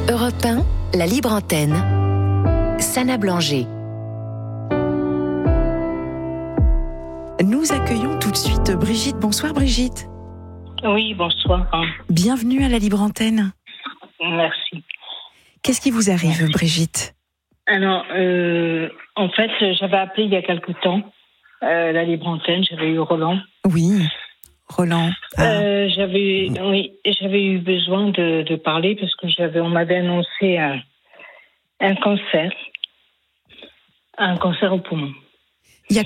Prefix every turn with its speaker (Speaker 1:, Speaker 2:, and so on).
Speaker 1: Europe 1, la libre antenne. Sana Blanger.
Speaker 2: Nous accueillons tout de suite Brigitte. Bonsoir Brigitte.
Speaker 3: Oui, bonsoir.
Speaker 2: Bienvenue à la libre antenne.
Speaker 3: Merci.
Speaker 2: Qu'est-ce qui vous arrive, Brigitte ?
Speaker 3: Alors, en fait, j'avais appelé il y a quelque temps la libre antenne. J'avais eu Roland.
Speaker 2: Oui, Roland.
Speaker 3: J'avais eu besoin de parler parce que on m'avait annoncé un cancer au poumon.
Speaker 2: Il y a combien de temps ?